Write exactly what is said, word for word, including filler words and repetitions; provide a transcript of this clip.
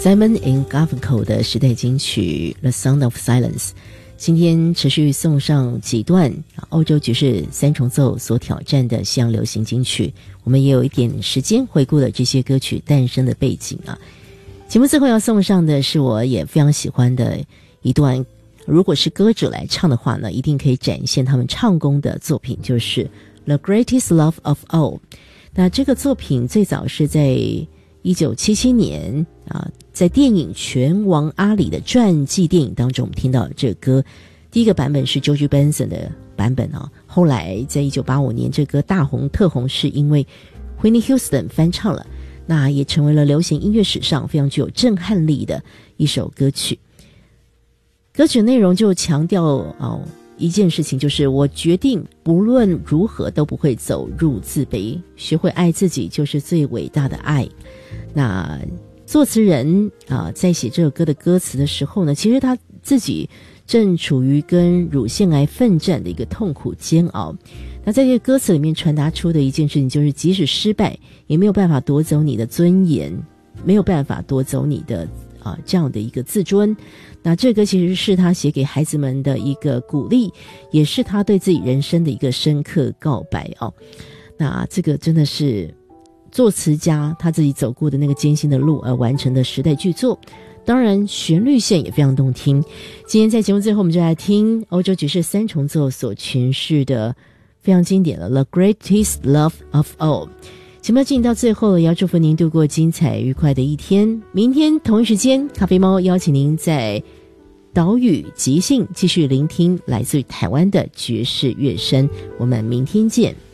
Simon and Garfunkel 的时代金曲 The Sound of Silence。 今天持续送上几段欧洲爵士三重奏所挑战的西洋流行金曲，我们也有一点时间回顾了这些歌曲诞生的背景啊。节目最后要送上的是我也非常喜欢的一段，如果是歌者来唱的话呢，一定可以展现他们唱功的作品，就是 The Greatest Love of All。 那这个作品最早是在一九七七年啊，在电影《拳王阿里》的传记电影当中，我们听到这个歌。第一个版本是 George Benson 的版本啊，后来在一九八五年这歌大红特红，是因为 Whitney Houston 翻唱了，那也成为了流行音乐史上非常具有震撼力的一首歌曲。歌曲内容就强调哦一件事情，就是我决定不论如何都不会走入自卑，学会爱自己就是最伟大的爱。那作词人啊，在写这首歌的歌词的时候呢，其实他自己正处于跟乳腺癌奋战的一个痛苦煎熬。那在这个歌词里面传达出的一件事情，就是即使失败也没有办法夺走你的尊严，没有办法夺走你的啊这样的一个自尊。那这个其实是他写给孩子们的一个鼓励，也是他对自己人生的一个深刻告白哦。那这个真的是作词家他自己走过的那个艰辛的路而完成的时代巨作，当然旋律线也非常动听。今天在节目最后，我们就来听欧洲爵士三重奏所诠释的非常经典的 The Greatest Love of All。 节目进行到最后，也要祝福您度过精彩愉快的一天。明天同一时间，咖啡猫邀请您在岛屿即兴继续聆听来自于台湾的爵士乐声。我们明天见。